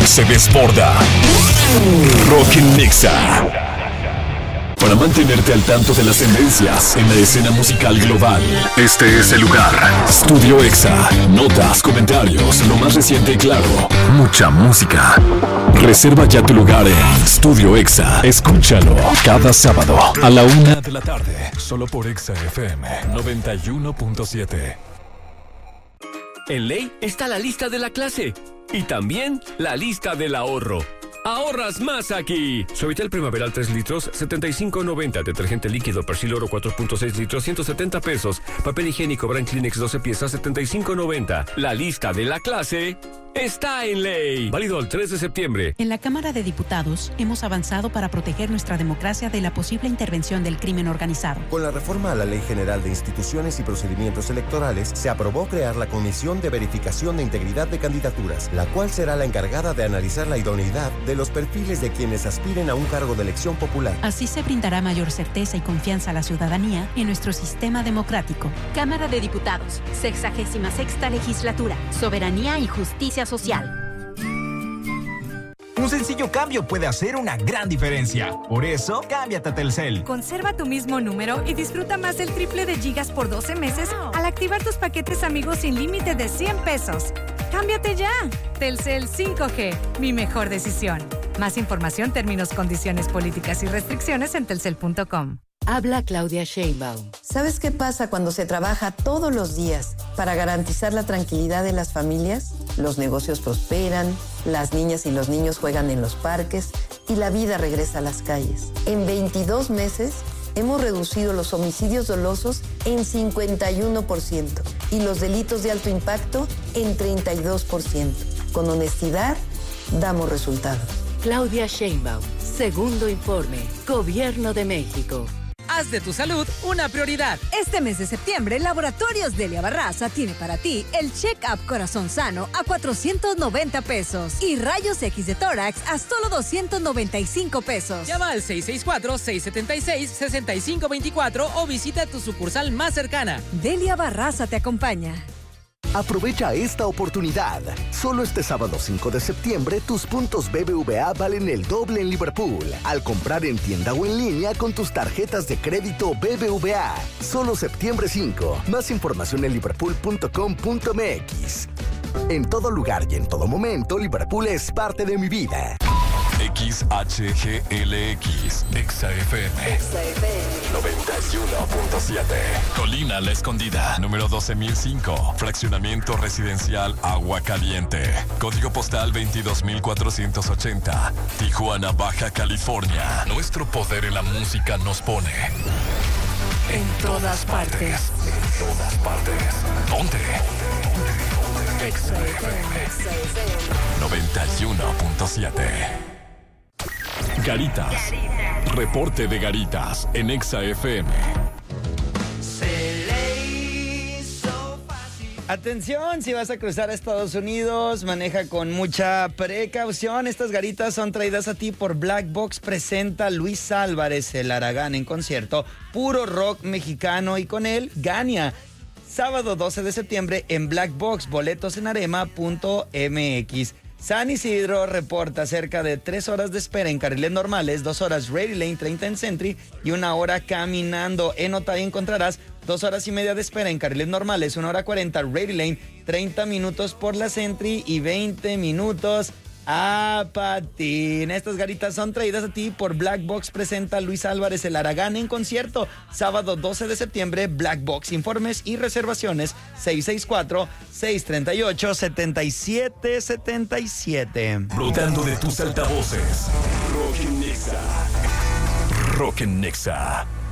se desborda. Rock en Nexa. Para mantenerte al tanto de las tendencias en la escena musical global, este es el lugar. Studio Exa. Notas, comentarios, lo más reciente y claro. Mucha música. Reserva ya tu lugar en Studio Exa. Escúchalo cada sábado a la 1 de la tarde. Solo por Exa FM 91.7. En Ley está la lista de la clase y también la lista del ahorro. ¡Ahorras más aquí! Suavitel Primaveral 3 litros, 75.90. Detergente líquido Persil Oro 4.6 litros, 170 pesos. Papel higiénico Brand Kleenex 12 piezas, 75.90. La lista de la clase está en Ley. Válido el 3 de septiembre. En la Cámara de Diputados hemos avanzado para proteger nuestra democracia de la posible intervención del crimen organizado. Con la reforma a la Ley General de Instituciones y Procedimientos Electorales, se aprobó crear la Comisión de Verificación de Integridad de Candidaturas, la cual será la encargada de analizar la idoneidad de los perfiles de quienes aspiren a un cargo de elección popular. Así se brindará mayor certeza y confianza a la ciudadanía en nuestro sistema democrático. Cámara de Diputados, 66ª Legislatura, Soberanía y Justicia Social. Un sencillo cambio puede hacer una gran diferencia. Por eso, cámbiate a Telcel. Conserva tu mismo número y disfruta más del triple de gigas por 12 meses al activar tus paquetes amigos sin límite de 100 pesos. ¡Cámbiate ya! Telcel 5G, mi mejor decisión. Más información, términos, condiciones, políticas y restricciones en telcel.com. Habla Claudia Sheinbaum. ¿Sabes qué pasa cuando se trabaja todos los días para garantizar la tranquilidad de las familias? Los negocios prosperan, las niñas y los niños juegan en los parques y la vida regresa a las calles. En 22 meses hemos reducido los homicidios dolosos en 51% y los delitos de alto impacto en 32%. Con honestidad, damos resultados. Claudia Sheinbaum, segundo informe, Gobierno de México. Haz de tu salud una prioridad. Este mes de septiembre, Laboratorios Delia Barraza tiene para ti el Check-up Corazón Sano a 490 pesos y Rayos X de Tórax a solo 295 pesos. Llama al 664-676-6524 o visita tu sucursal más cercana. Delia Barraza te acompaña. Aprovecha esta oportunidad. Solo este sábado 5 de septiembre, tus puntos BBVA valen el doble en Liverpool. Al comprar en tienda o en línea con tus tarjetas de crédito BBVA. Solo septiembre 5. Más información en liverpool.com.mx. En todo lugar y en todo momento, Liverpool es parte de mi vida. XHGLX, Exa FM 91.7. Colina La Escondida, número 12.005. Fraccionamiento residencial Agua Caliente. Código postal 22.480. Tijuana, Baja California. Nuestro poder en la música nos pone en todas partes. En todas partes. ¿Dónde? Exa FM 91.7. Garitas. Reporte de Garitas en Exa FM. Atención, si vas a cruzar a Estados Unidos, maneja con mucha precaución. Estas garitas son traídas a ti por Black Box. Presenta Luis Álvarez, el Aragán en concierto, puro rock mexicano, y con él, Gania. Sábado 12 de septiembre en Black Box, boletos en arema.mx. San Isidro reporta cerca de 3 horas de espera en carriles normales, 2 horas Rady Lane, 30 en Sentry y 1 hora caminando. En Otay encontrarás 2 horas y media de espera en carriles normales, 1 hora 40 Rady Lane, 30 minutos por la Sentry y 20 minutos a patín. Estas garitas son traídas a ti por Black Box. Presenta Luis Álvarez, el Aragán en concierto. Sábado 12 de septiembre, Black Box. Informes y reservaciones 664-638-7777. Brotando de tus altavoces. Rock en Nexa. Rock en Nexa.